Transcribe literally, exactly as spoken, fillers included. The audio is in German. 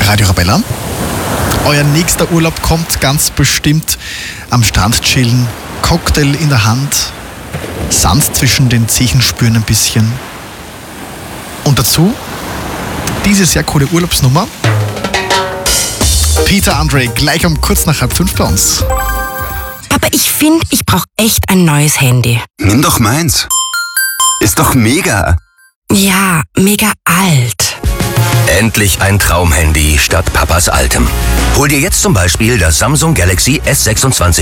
Radio Arabella. Euer nächster Urlaub kommt ganz bestimmt. Am Strand chillen, Cocktail in der Hand, Sand zwischen den Zehen spüren ein bisschen. Und dazu diese sehr coole Urlaubsnummer. Peter Andre, gleich um kurz nach halb fünf bei uns. Aber ich finde, ich brauche echt ein neues Handy. Nimm doch meins. Ist doch mega. Ja, mega alt. Endlich ein Traumhandy statt Papas altem. Hol dir jetzt zum Beispiel das Samsung Galaxy S sechsundzwanzig